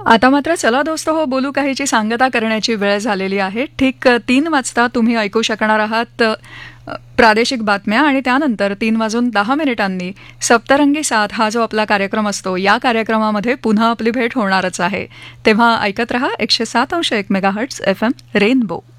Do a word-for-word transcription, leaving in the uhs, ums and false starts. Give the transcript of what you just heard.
आता मात्र चला दोस्त हो बोलू काहीची सांगता करण्याची वेळ झालेली आहे. ठीक तीन वाजता तुम्ही ऐकू शकणार आहात प्रादेशिक बातम्या आणि त्यानंतर तीन वाजून दहा मिनिटांनी सप्तरंगी साथ हा जो आपला कार्यक्रम असतो या कार्यक्रमामध्ये पुन्हा आपली भेट होणारच आहे. तेव्हा ऐकत रहा एकशे सात अंश एक मेगाहर्ट्झ एफ एम रेनबो.